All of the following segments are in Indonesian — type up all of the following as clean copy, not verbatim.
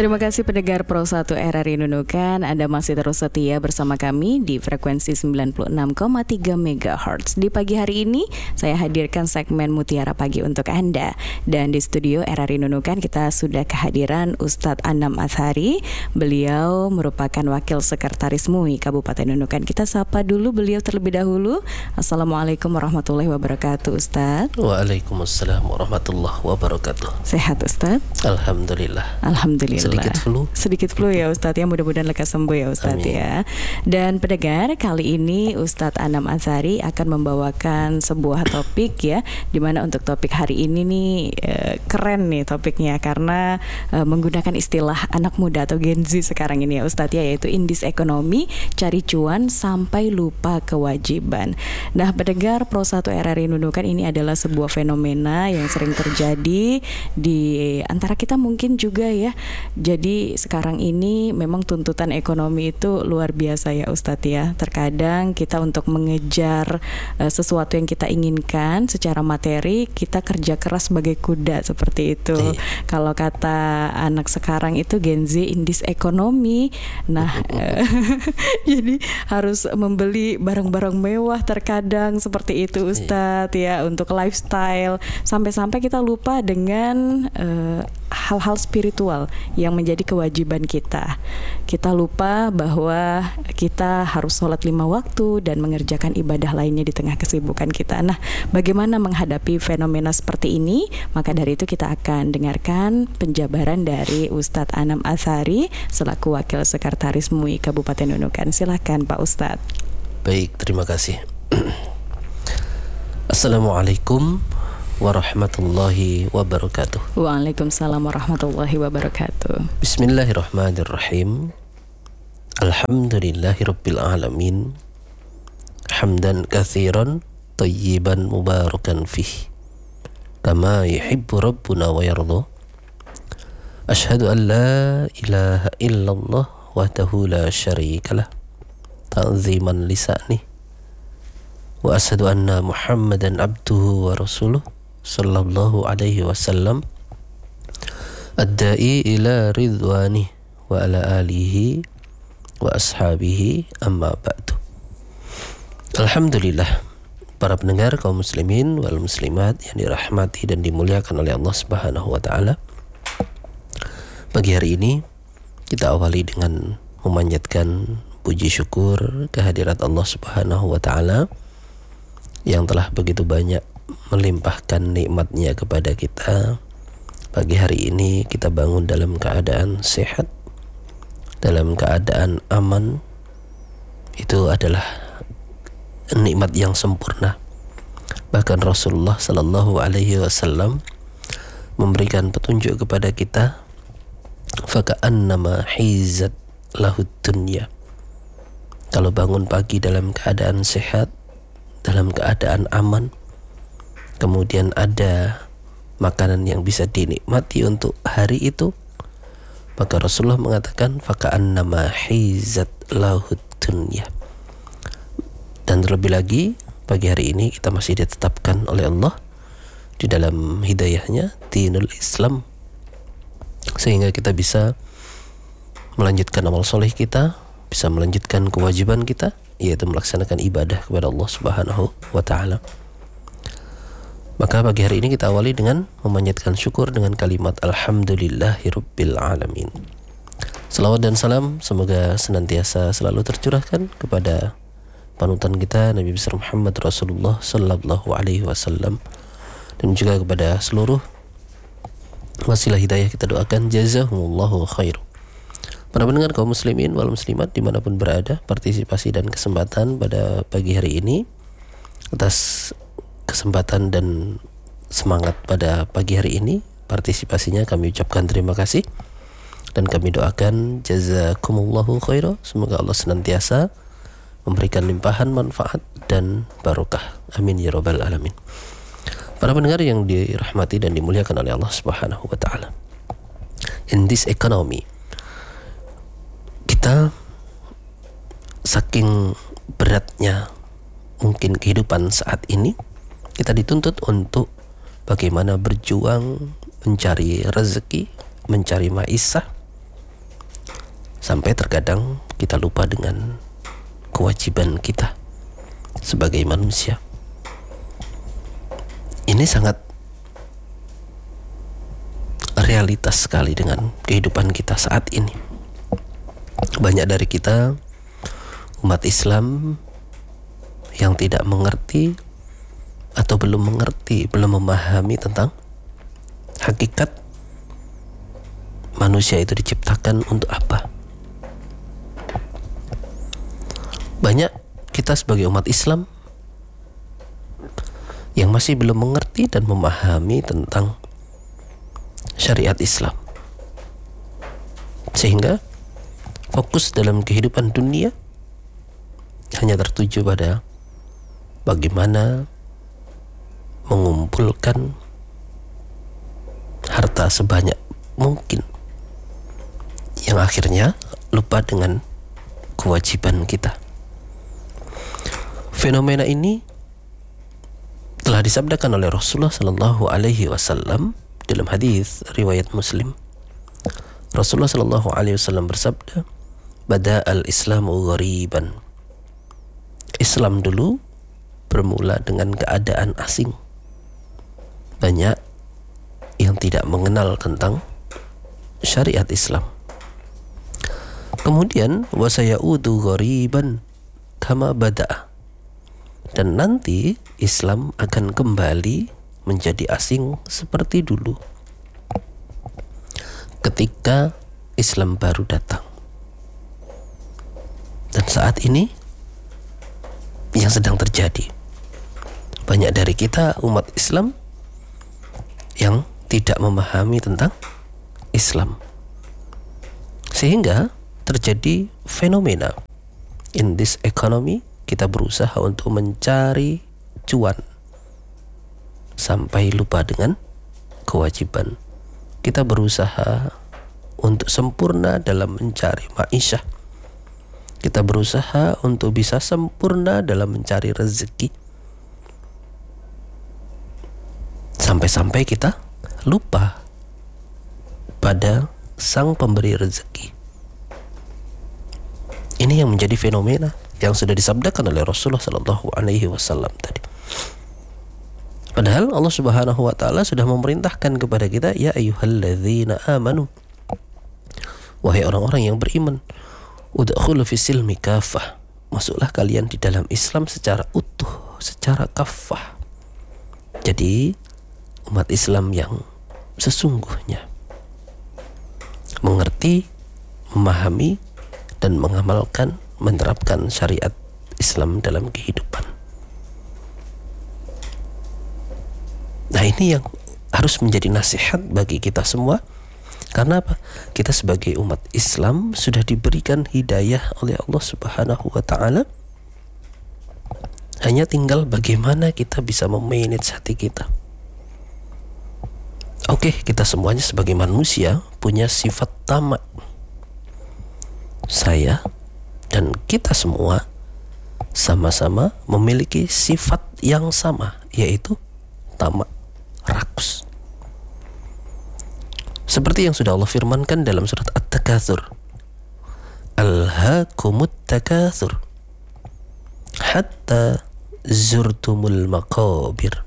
Terima kasih pendengar Pro 1 RRI Nunukan. Anda masih terus setia bersama kami di frekuensi 96,3 MHz. Di pagi hari ini saya hadirkan segmen Mutiara Pagi untuk Anda. Dan di studio RRI Nunukan kita sudah kehadiran Ustadz Anam Azhari. Beliau merupakan Wakil Sekretaris MUI Kabupaten Nunukan. Kita sapa dulu beliau terlebih dahulu. Assalamualaikum warahmatullahi wabarakatuh, Ustadz. Waalaikumsalam warahmatullahi wabarakatuh. Sehat, Ustadz? Alhamdulillah. Alhamdulillah. Sedikit flu ya Ustadz ya, mudah-mudahan lekas sembuh ya Ustadz. Amin. Ya. Dan pendengar, kali ini Ustadz Anam Azhari akan membawakan sebuah topik ya, dimana untuk topik hari ini nih keren nih topiknya karena menggunakan istilah anak muda atau Gen Z sekarang ini ya Ustadz ya, yaitu in this economy, cari cuan sampai lupa kewajiban. Nah pendengar Pro 1 RRI Nunukan, ini adalah sebuah fenomena yang sering terjadi di antara kita mungkin juga ya. Jadi sekarang ini memang tuntutan ekonomi itu luar biasa ya Ustadz ya. Terkadang kita untuk mengejar sesuatu yang kita inginkan secara materi, kita kerja keras sebagai kuda seperti itu. Kalau kata anak sekarang itu Gen Z in this economy. Nah jadi harus membeli barang-barang mewah terkadang seperti itu Ustadz ya, untuk lifestyle. Sampai-sampai kita lupa dengan hal-hal spiritual yang menjadi kewajiban kita. Kita lupa bahwa kita harus sholat 5 waktu dan mengerjakan ibadah lainnya di tengah kesibukan kita. Nah, bagaimana menghadapi fenomena seperti ini? Maka dari itu kita akan dengarkan penjabaran dari Ustadz Anam Azhari selaku Wakil Sekretaris MUI Kabupaten Nunukan. Silakan Pak Ustadz. Baik, terima kasih. Assalamualaikum warahmatullahi wabarakatuh. Waalaikumsalam warahmatullahi wabarakatuh. Bismillahirrahmanirrahim. Alhamdulillahirabbil alamin. Hamdan katsiran thayyiban mubarakan fih. Kama yuhibbu rabbuna wa yarda. Asyhadu an la ilaha illallah wahdahu la syarikalah ta'ziman lisani. Wa asyhadu anna Muhammadan abduhu wa rasuluh sallallahu alaihi wasallam ad-da'i ila ridwani wa ala alihi wa ashabihi amma ba'du. Alhamdulillah, para pendengar kaum muslimin wal muslimat yang dirahmati dan dimuliakan oleh Allah Subhanahu wa taala. Pagi hari ini kita awali dengan memanjatkan puji syukur kehadirat Allah Subhanahu wa taala yang telah begitu banyak melimpahkan nikmatnya kepada kita. Pagi hari ini kita bangun dalam keadaan sehat, dalam keadaan aman. Itu adalah nikmat yang sempurna. Bahkan Rasulullah sallallahu alaihi wasallam memberikan petunjuk kepada kita, faka'annama hizat lahud dunya. Kalau bangun pagi dalam keadaan sehat, dalam keadaan aman, kemudian ada makanan yang bisa dinikmati untuk hari itu, maka Rasulullah mengatakan faka'annama hizat lahud dunya. Dan terlebih lagi pagi hari ini kita masih ditetapkan oleh Allah di dalam hidayahnya dinul Islam, sehingga kita bisa melanjutkan amal soleh kita, bisa melanjutkan kewajiban kita, yaitu melaksanakan ibadah kepada Allah Subhanahu wa ta'ala. Maka pagi hari ini kita awali dengan memanjatkan syukur dengan kalimat Alhamdulillahirabbil alamin. Selawat dan salam semoga senantiasa selalu tercurahkan kepada panutan kita Nabi besar Muhammad Rasulullah sallallahu alaihi wasallam, dan juga kepada seluruh wasilah hidayah. Kita doakan jazahumullahu khair. Para pendengar kaum muslimin wal muslimat dimanapun berada, partisipasi dan kesempatan pada pagi hari ini, atas kesempatan dan semangat pada pagi hari ini, partisipasinya kami ucapkan terima kasih dan kami doakan jazakumullahu khaira. Semoga Allah senantiasa memberikan limpahan manfaat dan barokah. Amin ya rabbal alamin. Para pendengar yang dirahmati dan dimuliakan oleh Allah Subhanahu wa taala. In this economy, kita saking beratnya mungkin kehidupan saat ini, kita dituntut untuk bagaimana berjuang mencari rezeki, mencari maisha, Sampai terkadang kita lupa dengan kewajiban kita sebagai manusia. Ini sangat realitas sekali dengan kehidupan kita saat ini. Banyak dari kita umat Islam yang tidak mengerti atau belum mengerti, belum memahami tentang hakikat manusia itu diciptakan untuk apa. Banyak kita sebagai umat Islam yang masih belum mengerti dan memahami tentang syariat Islam, sehingga fokus dalam kehidupan dunia hanya tertuju pada bagaimana mengumpulkan harta sebanyak mungkin, yang akhirnya lupa dengan kewajiban kita. Fenomena ini telah disabdakan oleh Rasulullah sallallahu alaihi wasallam dalam hadis riwayat Muslim. Rasulullah sallallahu alaihi wasallam bersabda, "Bada'al Islamu ghariban." Islam dulu bermula dengan keadaan asing. Banyak yang tidak mengenal tentang syariat Islam. Kemudian wasayaudu ghariban kama bada'a. Dan nanti Islam akan kembali menjadi asing seperti dulu ketika Islam baru datang. Dan saat ini yang sedang terjadi, banyak dari kita umat Islam yang tidak memahami tentang Islam, sehingga terjadi fenomena in this economy. Kita berusaha untuk mencari cuan sampai lupa dengan kewajiban. Kita berusaha untuk sempurna dalam mencari ma'isyah. Kita berusaha untuk bisa sempurna dalam mencari rezeki, sampai-sampai kita lupa pada sang pemberi rezeki. Ini yang menjadi fenomena yang sudah disabdakan oleh Rasulullah sallallahu alaihi wasallam tadi. Padahal Allah Subhanahu wa taala sudah memerintahkan kepada kita, ya ayyuhalladzina amanu, wahai orang-orang yang beriman, udkhulu fis silmi kafah, masuklah kalian di dalam Islam secara utuh, secara kafah. Jadi umat Islam yang sesungguhnya mengerti, memahami dan mengamalkan, menerapkan syariat Islam dalam kehidupan. Nah, ini yang harus menjadi nasihat bagi kita semua. Karena apa? Kita sebagai umat Islam sudah diberikan hidayah oleh Allah Subhanahu wa taala. Hanya tinggal bagaimana kita bisa memanage hati kita. Oke, kita semuanya sebagai manusia punya sifat tamak. Saya dan kita semua sama-sama memiliki sifat yang sama, yaitu tamak, rakus. Seperti yang sudah Allah firmankan dalam surat At-Takatsur, Alhaakumut takatsur hatta zurtumul maqabir.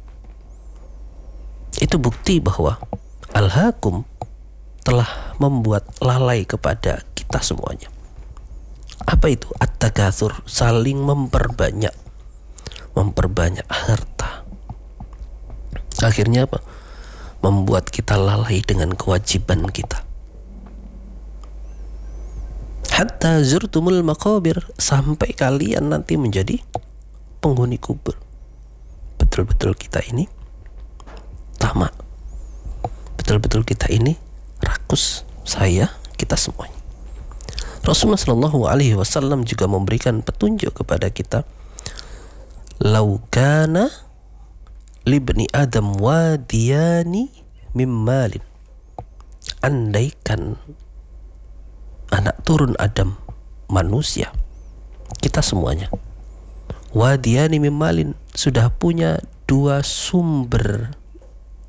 Itu bukti bahwa alhaakum telah membuat lalai kepada kita semuanya. Apa itu? At-takatsur, saling memperbanyak harta. Akhirnya apa? Membuat kita lalai dengan kewajiban kita. Hatta zurtumul maqabir, sampai kalian nanti menjadi penghuni kubur. Betul-betul kita ini tamak. Betul-betul kita ini rakus. Saya, kita semuanya. Rasulullah sallallahu alaihi wasallam juga memberikan petunjuk kepada kita, "Lau kana libni Adam wadiyani mim malin." Andaikan anak turun Adam, manusia, kita semuanya, wadiyani mim malin, sudah punya 2 sumber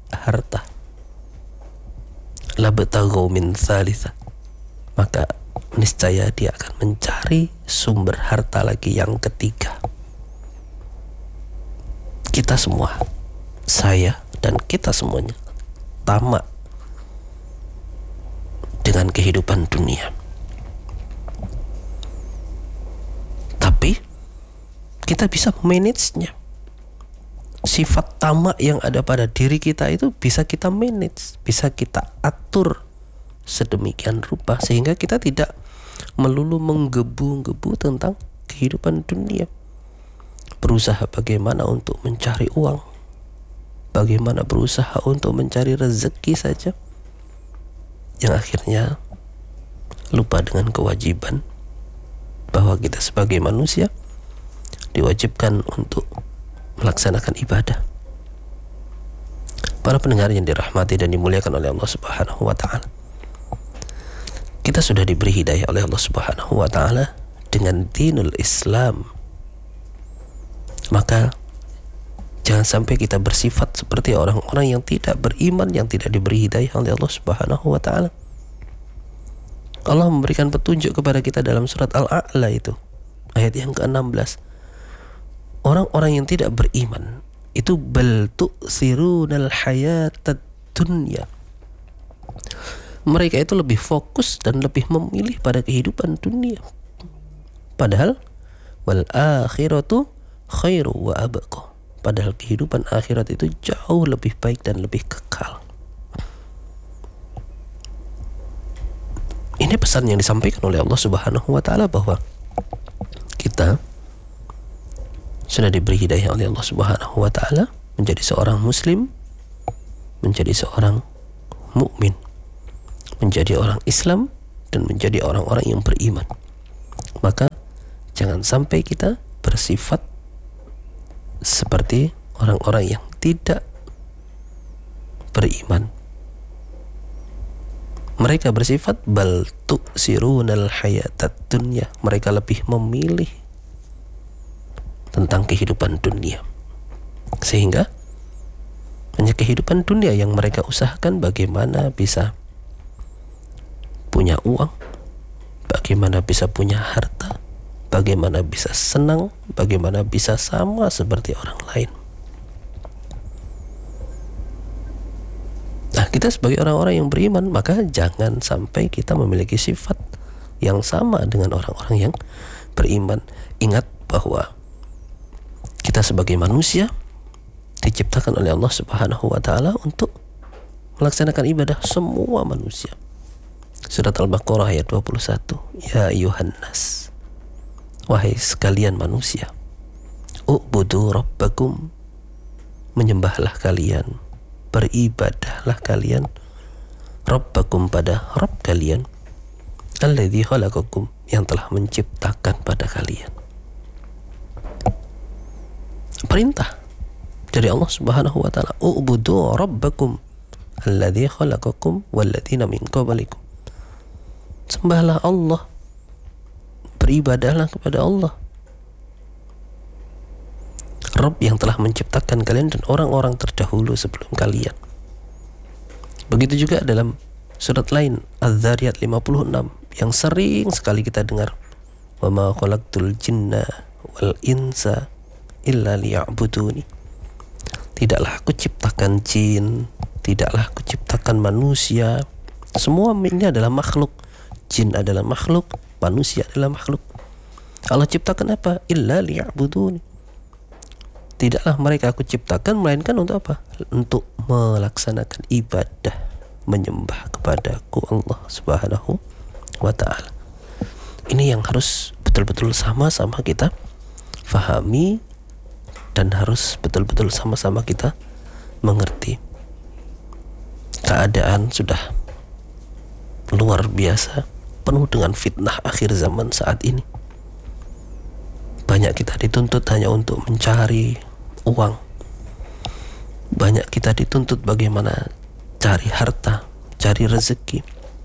harta, labtaghaw min thalitha, maka niscaya dia akan mencari sumber harta lagi yang ketiga. Kita semua, saya dan kita semuanya, tamak dengan kehidupan dunia. Tapi kita bisa manage-nya. Sifat tamak yang ada pada diri kita itu bisa kita manage, bisa kita atur sedemikian rupa sehingga kita tidak melulu menggebu-gebu tentang kehidupan dunia. Berusaha bagaimana untuk mencari uang, bagaimana berusaha untuk mencari rezeki saja, yang akhirnya lupa dengan kewajiban bahwa kita sebagai manusia diwajibkan untuk melaksanakan ibadah. Para pendengar yang dirahmati dan dimuliakan oleh Allah Subhanahu wa taala, kita sudah diberi hidayah oleh Allah Subhanahu wa taala dengan dinul Islam. Maka jangan sampai kita bersifat seperti orang-orang yang tidak beriman, yang tidak diberi hidayah oleh Allah Subhanahu wa taala. Allah memberikan petunjuk kepada kita dalam surat Al-A'la itu, ayat yang ke-16. Orang-orang yang tidak beriman itu bal tu'sirunal hayatad dunya. Mereka itu lebih fokus dan lebih memilih pada kehidupan dunia. Padahal wal akhiratu khairu wa abqa. Padahal kehidupan akhirat itu jauh lebih baik dan lebih kekal. Ini pesan yang disampaikan oleh Allah Subhanahu wa taala bahwa kita sudah diberi hidayah oleh Allah Subhanahu wa taala menjadi seorang muslim, menjadi seorang mukmin, menjadi orang Islam dan menjadi orang-orang yang beriman. Maka jangan sampai kita bersifat seperti orang-orang yang tidak beriman. Mereka bersifat bal tu'sirunal hayatad dunya. Mereka lebih memilih tentang kehidupan dunia, sehingga hanya kehidupan dunia yang mereka usahakan. Bagaimana bisa punya uang, bagaimana bisa punya harta, bagaimana bisa senang, bagaimana bisa sama seperti orang lain. Nah, kita sebagai orang-orang yang beriman, maka jangan sampai kita memiliki sifat yang sama dengan orang-orang yang beriman. Ingat bahwa kita sebagai manusia diciptakan oleh Allah Subhanahu wa taala untuk melaksanakan ibadah, semua manusia. Surat Al-Baqarah ayat 21. Ya ayyuhan nas, wahai sekalian manusia, u'budu rabbakum, menyembahlah kalian, beribadahlah kalian, rabbakum, pada Rabb kalian, alladzi khalaqakum, yang telah menciptakan pada kalian. Perintah dari Allah Subhanahu wa taala, u'budu rabbakum alladzi khalaqakum walladzina min qablikum. Sembahlah Allah, beribadahlah kepada Allah, Rabb yang telah menciptakan kalian dan orang-orang terdahulu sebelum kalian. Begitu juga dalam surat lain, Az-Zariyat 56, yang sering sekali kita dengar, wa ma khalaqtul jinna wal insa illa liya'buduni. Tidaklah aku ciptakan jin, tidaklah aku ciptakan manusia. Semua ini adalah makhluk. Jin adalah makhluk, manusia adalah makhluk. Allah ciptakan apa? Illa liya'buduni. Tidaklah mereka aku ciptakan melainkan untuk apa? Untuk melaksanakan ibadah, menyembah kepadaku Allah Subhanahu wa ta'ala. Ini yang harus betul-betul sama-sama kita fahami dan harus betul-betul sama-sama kita mengerti. Keadaan sudah luar biasa, penuh dengan fitnah akhir zaman saat ini. Banyak kita dituntut hanya untuk mencari uang. Banyak kita dituntut bagaimana cari harta, cari rezeki.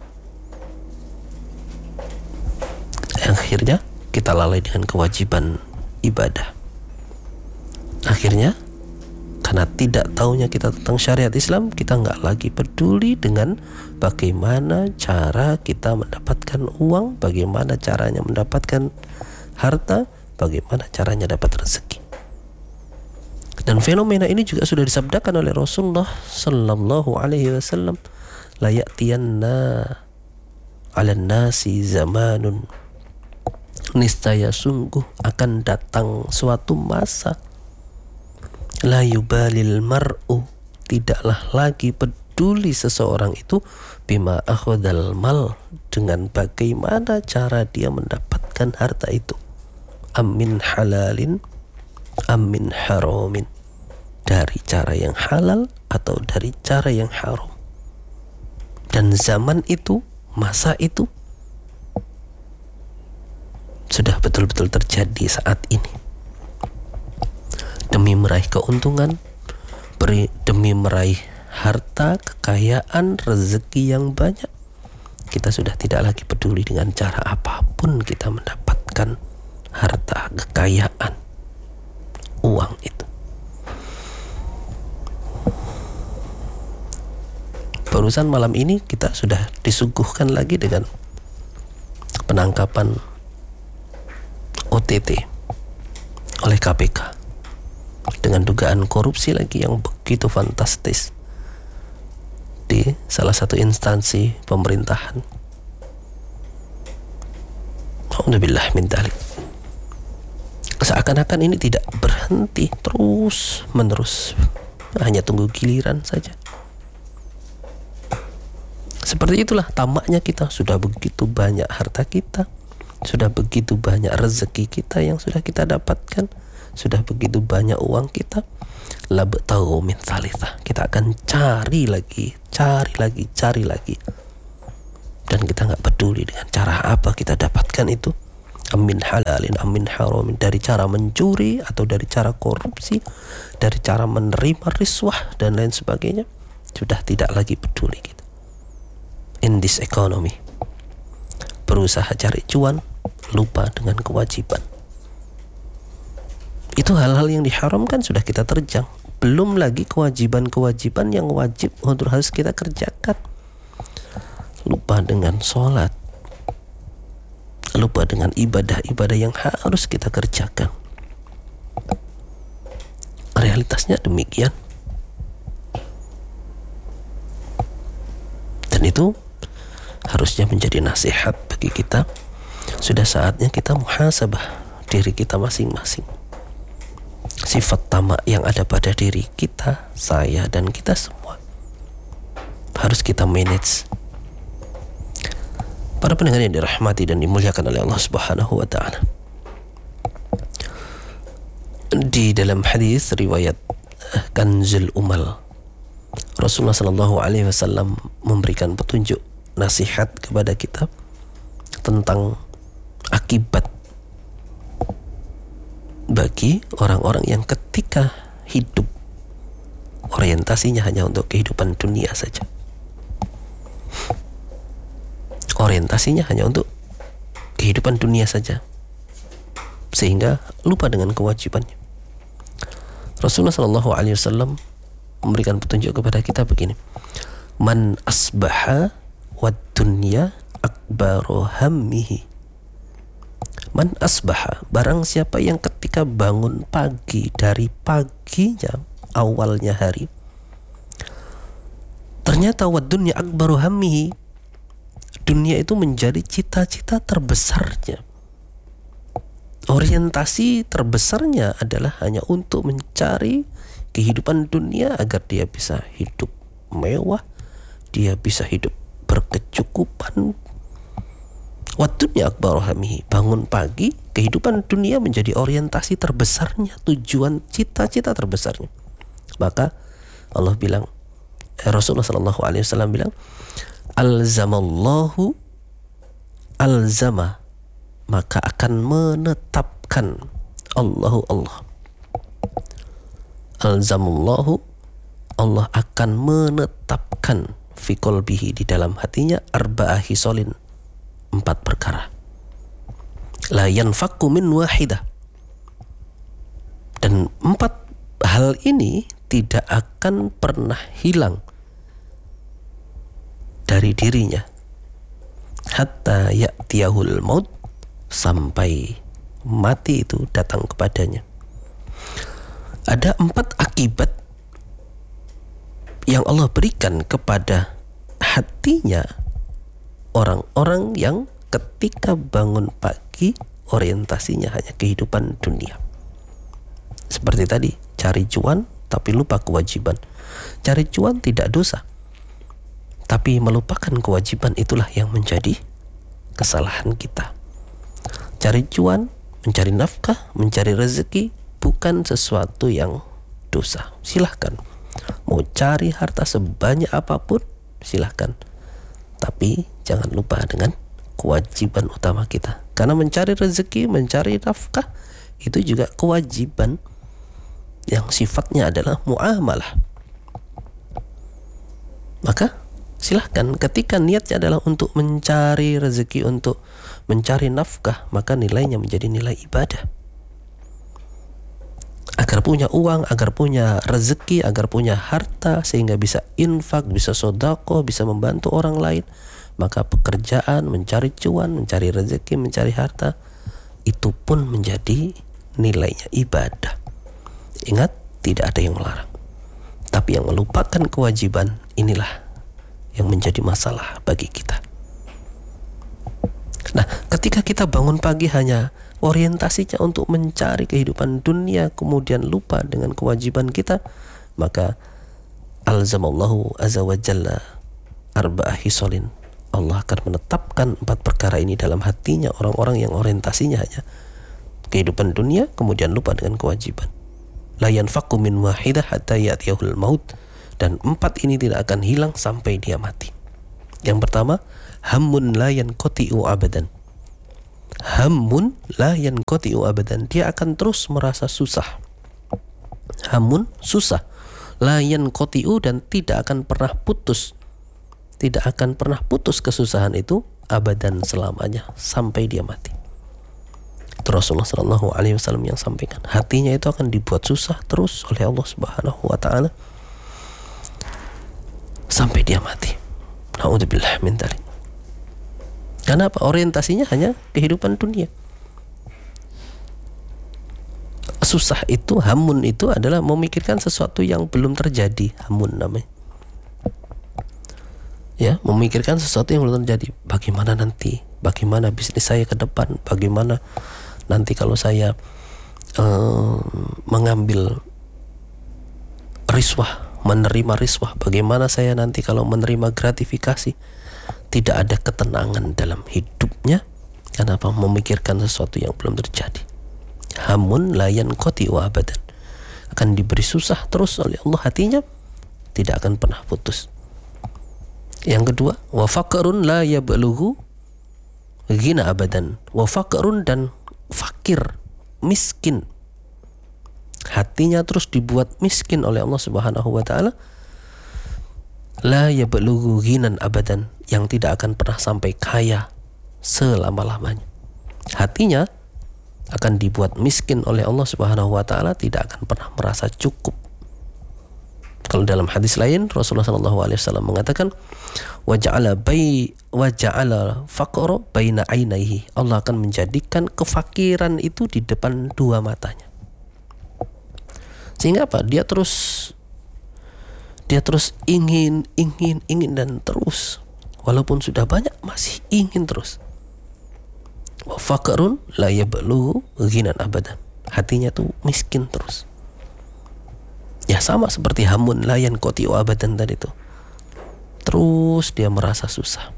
Akhirnya kita lalai dengan kewajiban ibadah. Akhirnya Karena tidak tahunya kita tentang syariat Islam, kita nggak lagi peduli dengan bagaimana cara kita mendapatkan uang, bagaimana caranya mendapatkan harta, bagaimana caranya dapat rezeki. Dan fenomena ini juga sudah disabdakan oleh Rasulullah sallallahu alaihi wasallam, la ya'tiyanna 'alan nasi zamanun, niscaya sungguh akan datang suatu masa, la yubalil mar'u, tidaklah lagi peduli seseorang itu, bima akhadhal mal, dengan bagaimana cara dia mendapatkan harta itu, amin halalin amin haramin, dari cara yang halal atau dari cara yang haram. Dan zaman itu, masa itu sudah betul-betul terjadi saat ini. Demi meraih keuntungan, demi meraih harta, kekayaan, rezeki yang banyak, kita sudah tidak lagi peduli dengan cara apapun kita mendapatkan harta, kekayaan, uang itu. Barusan malam ini kita sudah disuguhkan lagi dengan penangkapan OTT oleh KPK dengan dugaan korupsi lagi yang begitu fantastis di salah satu instansi pemerintahan. Alhamdulillah min dzalik. Seakan-akan ini tidak berhenti, terus menerus, hanya tunggu giliran saja. Seperti itulah tamaknya kita. Sudah begitu banyak harta kita, sudah begitu banyak rezeki kita yang sudah kita dapatkan, sudah begitu banyak uang kita, labtaghu min tsalitsah, kita akan cari lagi, dan kita nggak peduli dengan cara apa kita dapatkan itu, amin halalin amin haramin, dari cara mencuri atau dari cara korupsi, dari cara menerima riswah dan lain sebagainya. Sudah tidak lagi peduli kita. In this economy, berusaha cari cuan, lupa dengan kewajiban. Itu hal-hal yang diharamkan sudah kita terjang. Belum lagi kewajiban-kewajiban yang wajib untuk harus kita kerjakan. Lupa dengan sholat, lupa dengan ibadah-ibadah yang harus kita kerjakan. Realitasnya demikian. Dan itu harusnya menjadi nasihat bagi kita. Sudah saatnya kita muhasabah diri kita masing-masing. Sifat tamak yang ada pada diri kita, saya dan kita semua, harus kita manage. Para pendengar yang dirahmati dan dimuliakan oleh Allah Subhanahu wa taala. Di dalam hadis riwayat Kanzul Umal, Rasulullah sallallahu alaihi wasallam memberikan petunjuk, nasihat kepada kita tentang akibat bagi orang-orang yang ketika hidup orientasinya hanya untuk kehidupan dunia saja. Orientasinya hanya untuk kehidupan dunia saja, sehingga lupa dengan kewajibannya. Rasulullah sallallahu alaihi wasallam memberikan petunjuk kepada kita begini: man asbaha wad dunya akbaru hammihi. Man asbaha, barang siapa yang ketika bangun pagi, dari paginya, awalnya hari, ternyata wad dunya akbaru hammihi, dunia itu menjadi cita-cita terbesarnya. Orientasi terbesarnya adalah hanya untuk mencari kehidupan dunia agar dia bisa hidup mewah, dia bisa hidup berkecukupan. Wadunya akbaru hamihi, bangun pagi, kehidupan dunia menjadi orientasi terbesarnya, tujuan cita-cita terbesarnya. Maka Allah bilang, Rasulullah sallallahu alaihi wasallam bilang, alzama, maka akan menetapkan Allah alzamallahu, Allah akan menetapkan fi qalbihi, di dalam hatinya, arba'a hisolin, 4 perkara, la yanfakku min wahidah, dan 4 hal ini tidak akan pernah hilang dari dirinya hatta ya'tiyahul maut, sampai mati itu datang kepadanya. Ada 4 akibat yang Allah berikan kepada hatinya orang-orang yang ketika bangun pagi orientasinya hanya kehidupan dunia. Seperti tadi, cari cuan tapi lupa kewajiban. Cari cuan tidak dosa, tapi melupakan kewajiban itulah yang menjadi kesalahan kita. Cari cuan, mencari nafkah, mencari rezeki bukan sesuatu yang dosa. Silahkan. Mau cari harta sebanyak apapun, silahkan. Tapi jangan lupa dengan kewajiban utama kita. Karena mencari rezeki, mencari nafkah, itu juga kewajiban yang sifatnya adalah muamalah. Maka silahkan, ketika niatnya adalah untuk mencari rezeki, untuk mencari nafkah, maka nilainya menjadi nilai ibadah. Agar punya uang, agar punya rezeki, agar punya harta, sehingga bisa infak, bisa sedekah, bisa membantu orang lain, maka pekerjaan, mencari cuan, mencari rezeki, mencari harta, itu pun menjadi nilainya ibadah. Ingat, tidak ada yang melarang. Tapi yang melupakan kewajiban, inilah yang menjadi masalah bagi kita. Nah, ketika kita bangun pagi hanya orientasinya untuk mencari kehidupan dunia, kemudian lupa dengan kewajiban kita, maka alzamallahu azza wa jalla arba'a hisolin. Allah akan menetapkan 4 perkara ini dalam hatinya orang-orang yang orientasinya hanya kehidupan dunia, kemudian lupa dengan kewajiban. La yanfaqu min wahidah hatta ya'tiyahul maut. Dan 4 ini tidak akan hilang sampai dia mati. Yang pertama, hammun la yanqati'u abadan. Hammun la yanqati'u abadan. Dia akan terus merasa susah. Hammun, susah. La yanqati'u, dan tidak akan pernah putus. Tidak akan pernah putus kesusahan itu abadan, selamanya, sampai dia mati. Itu Rasulullah SAW yang sampaikan. Hatinya itu akan dibuat susah terus oleh Allah Subhanahu wa ta'ala sampai dia mati. Na'udzubillah min dzalik. Karena apa? Orientasinya hanya kehidupan dunia. Susah itu, hamun itu adalah memikirkan sesuatu yang belum terjadi. Hamun namanya. Ya, memikirkan sesuatu yang belum terjadi. Bagaimana nanti? Bagaimana bisnis saya ke depan? Bagaimana nanti kalau saya mengambil riswah, menerima riswah, bagaimana saya nanti kalau menerima gratifikasi? Tidak ada ketenangan dalam hidupnya. Kenapa? Memikirkan sesuatu yang belum terjadi. Hamun la yanqati'u abadan. Akan diberi susah terus oleh Allah, hatinya tidak akan pernah putus. Yang kedua, wa faqrun la yablughu ghina abadan. Wa faqrun, dan fakir, miskin. Hatinya terus dibuat miskin oleh Allah Subhanahu wa ta'ala. La yablughu ghinan abadan, yang tidak akan pernah sampai kaya selama-lamanya. Hatinya akan dibuat miskin oleh Allah Subhanahu wa ta'ala, tidak akan pernah merasa cukup. Kalau dalam hadis lain Rasulullah SAW mengatakan waja'ala faqra baina ainaihi. Allah akan menjadikan kefakiran itu di depan 2 matanya. Sehingga apa? Dia terus ingin dan terus, walaupun sudah banyak masih ingin terus. Wa faqrun la yablughu ghinan abadan. Hatinya tuh miskin terus. Ya, sama seperti hamun la yanqati'u abadan tadi itu. Terus dia merasa susah.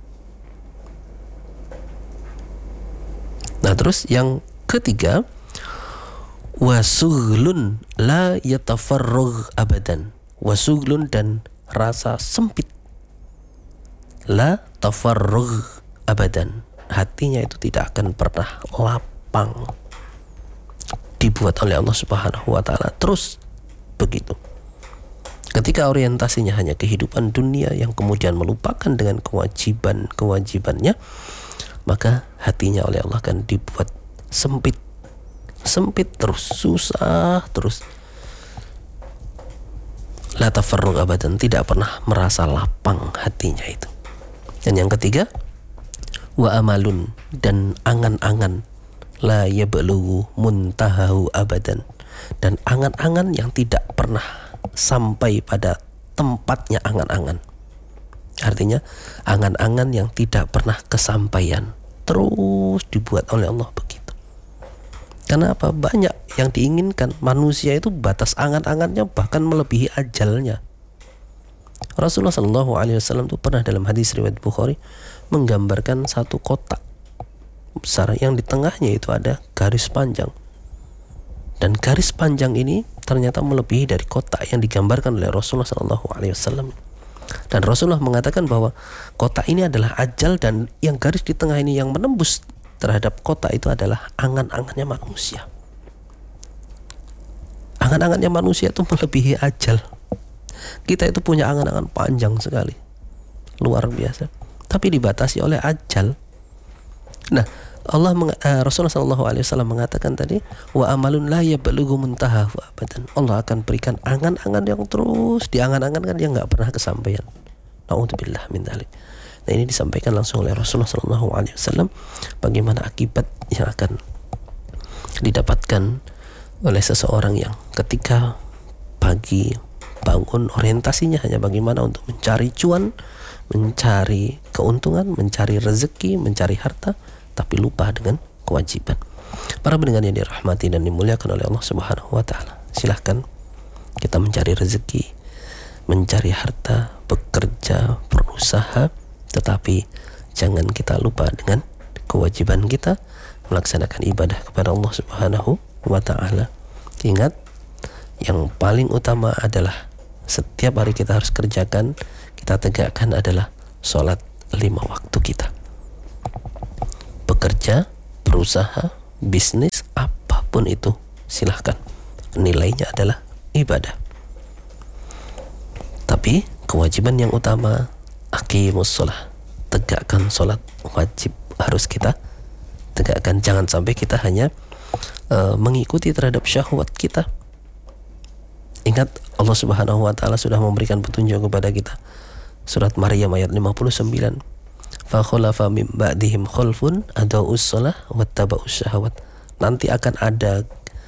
Nah, terus yang ketiga, wasuglun la yatafarragh abadan. Wasuglun, dan rasa sempit. La tafarragh abadan. Hatinya itu tidak akan pernah lapang. Dibuat oleh Allah Subhanahu wa ta'ala terus begitu. Ketika orientasinya hanya kehidupan dunia yang kemudian melupakan dengan kewajibannya, maka hatinya oleh Allah akan dibuat sempit terus, susah terus. la tafarrug abadan, tidak pernah merasa lapang hatinya itu. Dan yang ketiga, wa amalun, dan angan-angan, la yablughu muntahahu abadan, dan angan-angan yang tidak pernah sampai pada tempatnya angan-angan. Artinya angan-angan yang tidak pernah kesampaian, terus dibuat oleh Allah begitu. Karena apa? Banyak yang diinginkan manusia itu, batas angan-angannya bahkan melebihi ajalnya. Rasulullah SAW itu pernah dalam hadis riwayat Bukhari menggambarkan satu kotak besar yang di tengahnya itu ada garis panjang, dan garis panjang ini ternyata melebihi dari kotak yang digambarkan oleh Rasulullah SAW. Dan Rasulullah mengatakan bahwa kotak ini adalah ajal, dan yang garis di tengah ini yang menembus terhadap kotak itu adalah angan-angannya manusia. Angan-angannya manusia itu melebihi ajal. Kita itu punya angan-angan panjang sekali, luar biasa, tapi dibatasi oleh ajal. Nah, Rasulullah SAW mengatakan tadi, wa amalun la yablughu muntahahu abadan. Allah akan berikan angan-angan yang terus diangan-angankan yang nggak pernah kesampaian. Na'udzubillah min dzalik. Nah, ini disampaikan langsung oleh Rasulullah SAW bagaimana akibat yang akan didapatkan oleh seseorang yang ketika pagi bangun orientasinya hanya bagaimana untuk mencari cuan, mencari keuntungan, mencari rezeki, mencari harta, tapi lupa dengan kewajiban. Para pendengar yang dirahmati dan dimuliakan oleh Allah Subhanahu wa taala, silahkan kita mencari rezeki, mencari harta, bekerja, berusaha, tetapi jangan kita lupa dengan kewajiban kita melaksanakan ibadah kepada Allah Subhanahu wa taala. Ingat, yang paling utama adalah setiap hari kita harus kerjakan, kita tegakkan adalah sholat 5 waktu kita. Bekerja, berusaha, bisnis, apapun itu, silahkan. Nilainya adalah ibadah. Tapi kewajiban yang utama, aqimus sholah, tegakkan sholat wajib, harus kita tegakkan. Jangan sampai kita hanya mengikuti terhadap syahwat kita. Ingat, Allah Subhanahu wa taala sudah memberikan petunjuk kepada kita. Surat Maryam ayat 59. Fa khalafa min ba'dihim khalfun adaa'us shalah wattaba'us syahawat. Nanti akan ada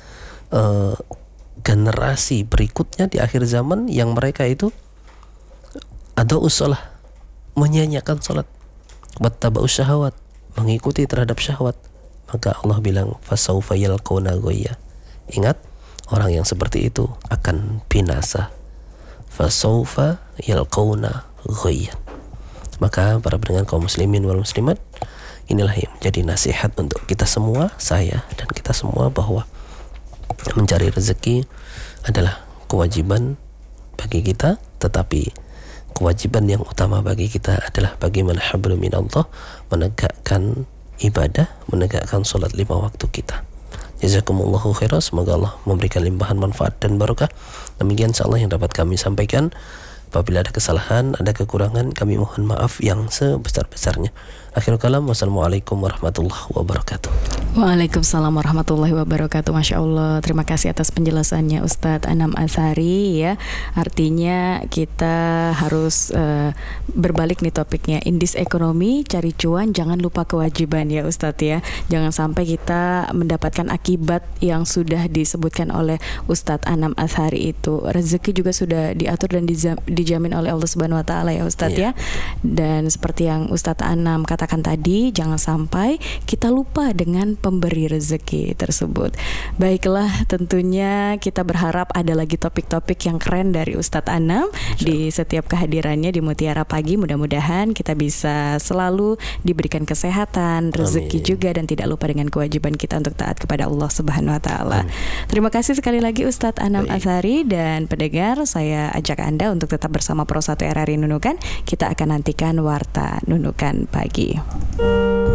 generasi berikutnya di akhir zaman yang mereka itu adaa'us shalah, menyanyiakan salat, wattaba'us syahawat, mengikuti terhadap syahwat. Maka Allah bilang fasaufa yalqawna ghayya. Ingat, orang yang seperti itu akan binasa. Fasaufa yalqawna ghayya. Maka para pendengar kaum muslimin wal muslimat, inilah yang menjadi nasihat untuk kita semua, saya dan kita semua, bahwa mencari rezeki adalah kewajiban bagi kita, tetapi kewajiban yang utama bagi kita adalah bagaimana hablum minallah, menegakkan ibadah, menegakkan sholat 5 waktu kita. Jazakumullahu khairan, semoga Allah memberikan limpahan manfaat dan barokah. Demikian insyaallah yang dapat kami sampaikan. Apabila ada kesalahan, ada kekurangan, kami mohon maaf yang sebesar-besarnya. Akhirul kalam, wassalamualaikum warahmatullahi wabarakatuh. Waalaikumsalam warahmatullahi wabarakatuh. Masya Allah, terima kasih atas penjelasannya Ustadz Anam Azhari ya. Artinya kita harus berbalik nih topiknya. In this economy, cari cuan, jangan lupa kewajiban ya Ustadz ya. Jangan sampai kita mendapatkan akibat yang sudah disebutkan oleh Ustadz Anam Azhari itu. Rezeki juga sudah diatur dan dijamin oleh Allah Subhanahu wa taala ya Ustadz ya. Dan seperti yang Ustadz Anam katakan tadi, jangan sampai kita lupa dengan pemberi rezeki tersebut. Baiklah, tentunya kita berharap ada lagi topik-topik yang keren dari Ustadz Anam di setiap kehadirannya di Mutiara Pagi. Mudah-mudahan kita bisa selalu diberikan kesehatan, rezeki juga, dan tidak lupa dengan kewajiban kita untuk taat kepada Allah Subhanahu wa taala. Terima kasih sekali lagi Ustadz Anam Azhari, dan pendengar, saya ajak Anda untuk tetap bersama Pro 1 RRI Nunukan. Kita akan nantikan Warta Nunukan Pagi.